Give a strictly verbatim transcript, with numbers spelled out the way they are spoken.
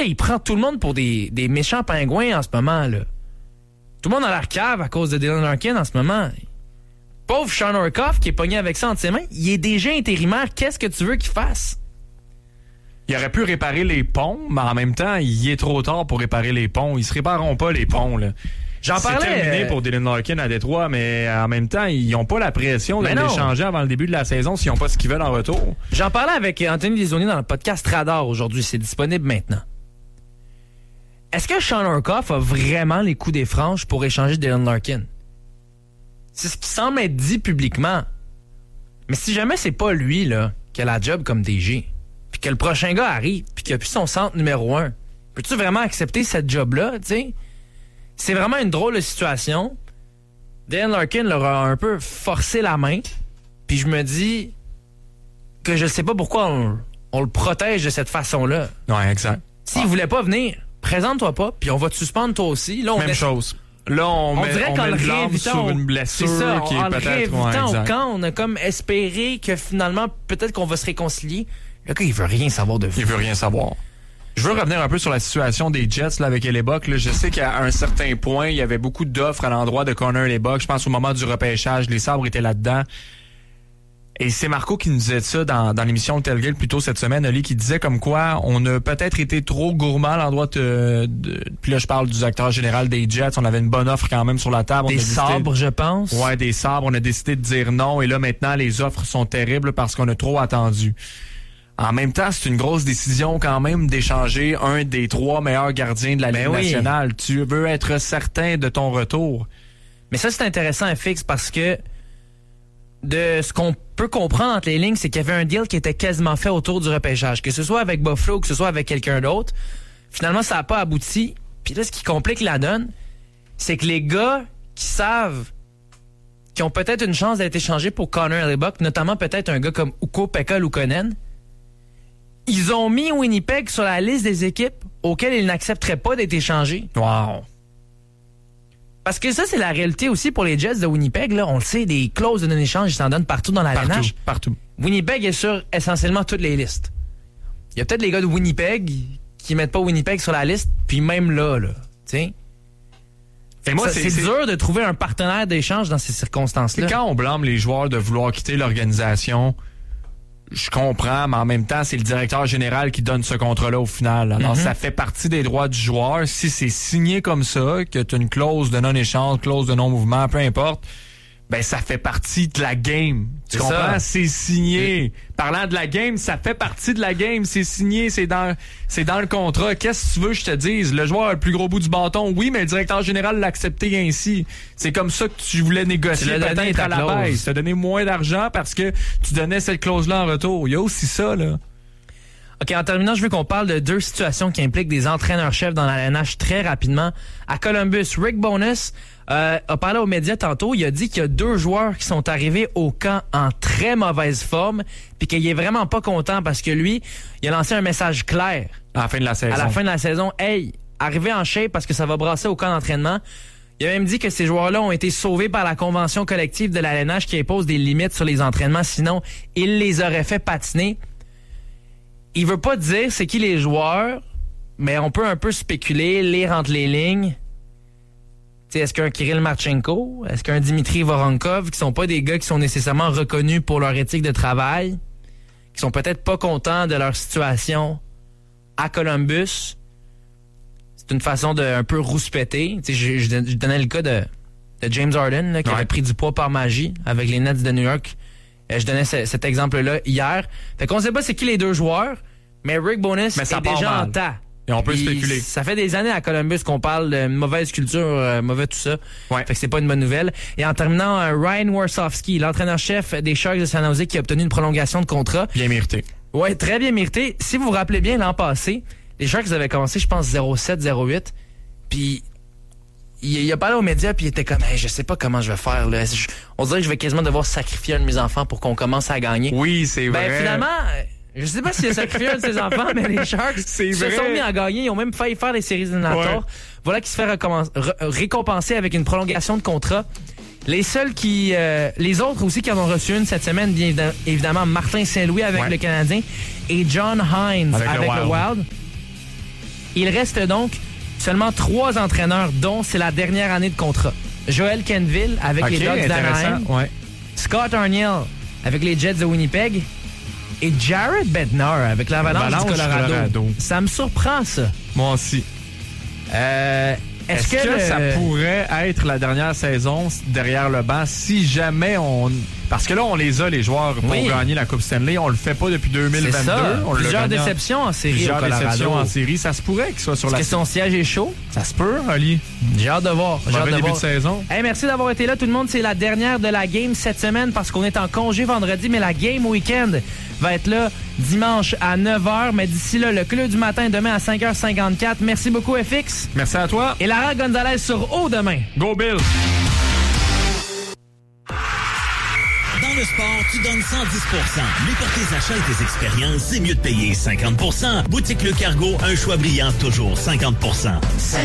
Là, il prend tout le monde pour des, des méchants pingouins en ce moment, là. Tout le monde a l'air cave à cause de Dylan Larkin en ce moment. Pauvre Sean Orkoff qui est pogné avec ça entre ses mains, il est déjà intérimaire. Qu'est-ce que tu veux qu'il fasse? Il aurait pu réparer les ponts, mais en même temps, il est trop tard pour réparer les ponts. Ils se répareront pas, les ponts, là. J'en parlais. C'est terminé euh... pour Dylan Larkin à Détroit, mais en même temps, ils n'ont pas la pression de l'échanger avant le début de la saison s'ils n'ont pas ce qu'ils veulent en retour. J'en parlais avec Anthony Desaulniers dans le podcast Radar aujourd'hui. C'est disponible maintenant. Est-ce que Sean Orkoff a vraiment les coups des franges pour échanger Dylan Larkin? C'est ce qui semble être dit publiquement. Mais si jamais c'est pas lui là qui a la job comme D G, puis que le prochain gars arrive, puis qu'il a plus son centre numéro un, peux-tu vraiment accepter cette job-là, tu sais? C'est vraiment une drôle de situation. Dylan Larkin leur a un peu forcé la main. Puis je me dis que je ne sais pas pourquoi on, on le protège de cette façon-là. Ouais, exact. S'il ah. voulait pas venir, présente-toi pas, puis on va te suspendre toi aussi. Là, on Même met... chose. Là, on, on met, dirait on qu'en met le le blâme sur une blessure c'est ça, qui en est le peut-être... réinvitant Ouais, au camp, on a comme espéré que finalement, peut-être qu'on va se réconcilier. Le gars, il veut rien savoir de vous. Il veut rien savoir. Je veux revenir un peu sur la situation des Jets là, avec Hellebuyck. Là, je sais qu'à un certain point, il y avait beaucoup d'offres à l'endroit de Connor Hellebuyck. Je pense au moment du repêchage, les Sabres étaient là-dedans. Et c'est Marco qui nous disait ça dans, dans l'émission de Tailgate plus tôt cette semaine, Oli, qui disait comme quoi on a peut-être été trop gourmand à l'endroit de, de... Puis là, je parle du directeur général des Jets. On avait une bonne offre quand même sur la table. Des on a Sabres, décidé... je pense. Ouais, des Sabres. On a décidé de dire non. Et là, maintenant, les offres sont terribles parce qu'on a trop attendu. En même temps, c'est une grosse décision quand même d'échanger un des trois meilleurs gardiens de la Ligue ben oui. nationale. Tu veux être certain de ton retour. Mais ça, c'est intéressant, F X, parce que de ce qu'on peut comprendre entre les lignes, c'est qu'il y avait un deal qui était quasiment fait autour du repêchage. Que ce soit avec Buffalo ou que ce soit avec quelqu'un d'autre, finalement, ça n'a pas abouti. Puis là, ce qui complique la donne, c'est que les gars qui savent qui ont peut-être une chance d'être échangés pour Connor Hellebuyck, notamment peut-être un gars comme Ukko-Pekka Luukkonen, ils ont mis Winnipeg sur la liste des équipes auxquelles ils n'accepteraient pas d'être échangés. Wow! Parce que ça, c'est la réalité aussi pour les Jets de Winnipeg. Là. On le sait, des clauses de non-échange, ils s'en donnent partout dans la Partout, L N H. partout. Winnipeg est sur essentiellement toutes les listes. Il y a peut-être les gars de Winnipeg qui mettent pas Winnipeg sur la liste, puis même là, là, tu sais. Et moi, ça, c'est, c'est dur de trouver un partenaire d'échange dans ces circonstances-là. Quand on blâme les joueurs de vouloir quitter l'organisation, je comprends, mais en même temps, c'est le directeur général qui donne ce contrat-là au final. Alors, mm-hmm. ça fait partie des droits du joueur. Si c'est signé comme ça, que tu as une clause de non-échange, clause de non-mouvement, peu importe, ben ça fait partie de la game. Tu c'est comprends? Ça. C'est signé. C'est... Parlant de la game, ça fait partie de la game. C'est signé, c'est dans, c'est dans le contrat. Qu'est-ce que tu veux que je te dise? Le joueur a le plus gros bout du bâton. Oui, mais le directeur général l'a accepté ainsi. C'est comme ça que tu voulais négocier peut-être à la baisse. Tu as donné moins d'argent parce que tu donnais cette clause-là en retour. Il y a aussi ça, là. OK, en terminant, je veux qu'on parle de deux situations qui impliquent des entraîneurs-chefs dans la L N H très rapidement. À Columbus, Rick Bowness euh, a parlé aux médias tantôt. Il a dit qu'il y a deux joueurs qui sont arrivés au camp en très mauvaise forme puis qu'il est vraiment pas content parce que lui, il a lancé un message clair. À la fin de la saison. À la fin de la saison. Hey, arrivez en shape parce que ça va brasser au camp d'entraînement. Il a même dit que ces joueurs-là ont été sauvés par la convention collective de la L N H qui impose des limites sur les entraînements. Sinon, il les aurait fait patiner. Il veut pas dire c'est qui les joueurs, mais on peut un peu spéculer, lire entre les lignes. T'sais, est-ce qu'un Kirill Marchenko, est-ce qu'un Dimitri Voronkov, qui sont pas des gars qui sont nécessairement reconnus pour leur éthique de travail, qui sont peut-être pas contents de leur situation à Columbus. C'est une façon de un peu rouspéter. Je, je, je donnais le cas de, de James Harden, là, qui ouais. avait pris du poids par magie avec les Nets de New York. Je donnais ce, cet exemple-là hier. Fait qu'on sait pas c'est qui les deux joueurs, mais Rick Bowness mais est déjà mal. En tas. Et on peut Puis spéculer. Ça fait des années à Columbus qu'on parle de mauvaise culture, euh, mauvais tout ça. Ouais. Fait que c'est pas une bonne nouvelle. Et en terminant, euh, Ryan Warsofsky, l'entraîneur-chef des Sharks de San Jose, qui a obtenu une prolongation de contrat. Bien mérité. Ouais, très bien mérité. Si vous vous rappelez bien, l'an passé, les Sharks avaient commencé, je pense, zéro sept zéro huit. Puis il, il a parlé aux médias, puis il était comme, hey, je sais pas comment je vais faire. Là. Je, on dirait que je vais quasiment devoir sacrifier un de mes enfants pour qu'on commence à gagner. Oui, c'est vrai. Ben finalement, je sais pas s'il a sacrifié un de ses enfants, mais les Sharks c'est se vrai. sont mis à gagner. Ils ont même failli faire les séries éliminatoires. Ouais. Voilà qui se fait ré- récompenser avec une prolongation de contrat. Les seuls qui... Euh, les autres aussi qui en ont reçu une cette semaine, bien évidemment, Martin Saint-Louis avec ouais. le Canadien et John Hines avec, avec le, Wild. le Wild. Il reste donc seulement trois entraîneurs, dont c'est la dernière année de contrat. Joel Kenville avec okay, les Ducks d'Anaheim, ouais. Scott Arniel avec les Jets de Winnipeg et Jared Bednar avec l'Avalanche du Colorado. Colorado. Ça me surprend, ça. Moi aussi. Euh, est-ce, est-ce que, que le... ça pourrait être la dernière saison derrière le banc si jamais on... Parce que là, on les a, les joueurs, pour oui. gagner la Coupe Stanley. On le fait pas depuis deux mille vingt-deux. C'est ça. On Plusieurs déceptions en série Plusieurs au Colorado. déceptions en série. Ça se pourrait qu'il soit sur Est-ce la... Est-ce que son siège est chaud? Ça se peut, Ali. J'ai hâte de voir. J'ai hâte de début voir. de saison. Hey, merci d'avoir été là, tout le monde. C'est la dernière de la game cette semaine parce qu'on est en congé vendredi, mais la game week-end va être là dimanche à neuf heures. Mais d'ici là, le club du matin demain à cinq heures cinquante-quatre. Merci beaucoup, F X. Merci à toi. Et Lara Gonzalez sur O demain. Go Bill! Dans le sport, tu donnes cent dix pour cent. Mais pour tes achats et tes expériences, c'est mieux de payer cinquante pour cent. Boutique Le Cargo, un choix brillant, toujours cinquante pour cent.